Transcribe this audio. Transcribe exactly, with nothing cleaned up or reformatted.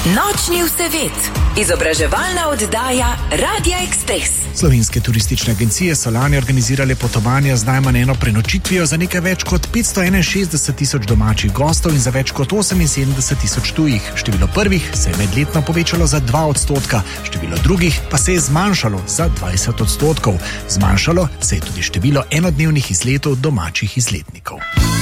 Nočni vsevet. Izobraževalna oddaja Radia Ekspres. Slovenske turistične agencije so lani organizirale potovanja z najmanj eno prenočitvijo za nekaj več kot petsto enainšestdeset tisoč domačih gostov in za več kot oseminsedemdeset tisoč tujih. Število prvih se je medletno povečalo za dva odstotka, število drugih pa se je zmanjšalo za dvajset odstotkov. Zmanjšalo se je tudi število enodnevnih izletov domačih izletnikov.